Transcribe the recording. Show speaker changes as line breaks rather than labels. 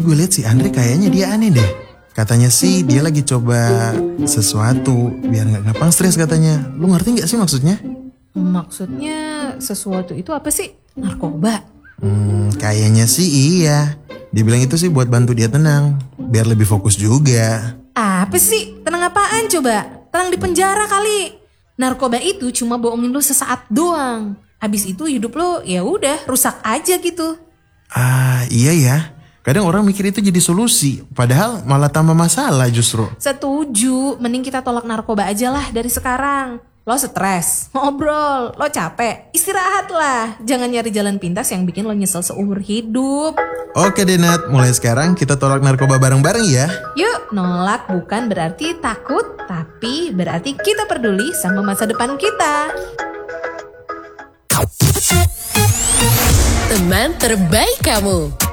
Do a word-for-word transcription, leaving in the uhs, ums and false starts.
gue lihat si Andre kayaknya dia aneh deh. Katanya sih dia lagi coba sesuatu biar gak gampang stres katanya. Lu ngerti gak sih maksudnya?
Maksudnya sesuatu itu apa sih? Narkoba?
Hmm, kayaknya sih iya. Dia bilang itu sih buat bantu dia tenang, biar lebih fokus juga.
Apa sih? Tenang apaan coba? Tenang di penjara kali. Narkoba itu cuma bohongin lu sesaat doang. Habis itu hidup lu ya udah rusak aja gitu.
Ah iya ya. Kadang orang mikir itu jadi solusi, padahal malah tambah masalah justru.
Setuju, mending kita tolak narkoba aja lah dari sekarang. Lo stres, ngobrol, lo capek, istirahat lah. Jangan nyari jalan pintas yang bikin lo nyesel seumur hidup.
Oke deh Nat, mulai sekarang kita tolak narkoba bareng-bareng ya.
Yuk, nolak bukan berarti takut, tapi berarti kita peduli sama masa depan kita.
Teman terbaik kamu.